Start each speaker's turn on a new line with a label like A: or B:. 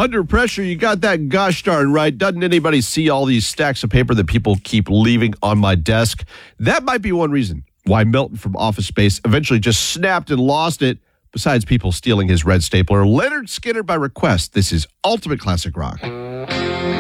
A: Under pressure, you got that gosh darn right. Doesn't anybody see all these stacks of paper that people keep leaving on my desk? That might be one reason why Milton from Office Space eventually just snapped and lost it, besides people stealing his red stapler. Leonard Skinner by request. This is Ultimate Classic Rock.